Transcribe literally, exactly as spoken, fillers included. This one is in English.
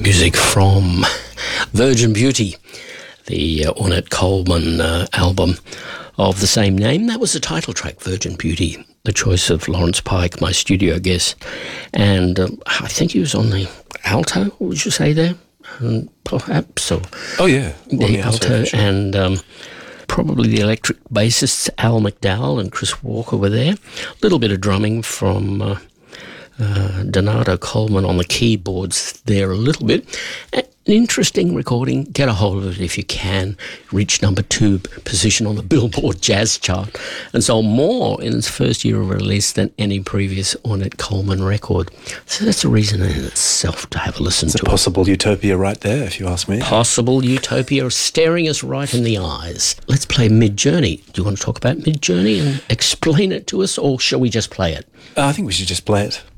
Music from Virgin Beauty, the uh, Ornette Coleman uh, album of the same name. That was the title track, Virgin Beauty, the choice of Lawrence Pike, my studio guest. And um, I think he was on the alto, would you say there? Um, perhaps. Or oh, yeah. The, the alto, alto, sure. and um, probably the electric bassists, Al McDowell and Chris Walker were there. A little bit of drumming from uh, uh, Donato Coleman on the keyboards there a little bit. An interesting recording. Get a hold of it if you can. Reached number two position on the Billboard Jazz Chart and sold more in its first year of release than any previous Ornette Coleman record. So that's a reason in itself to have a listen it's to a possible it. utopia right there, if you ask me. Possible utopia staring us right in the eyes. Let's play Mid-Journey. Do you want to talk about Mid-Journey and explain it to us, or shall we just play it? Uh, I think we should just play it.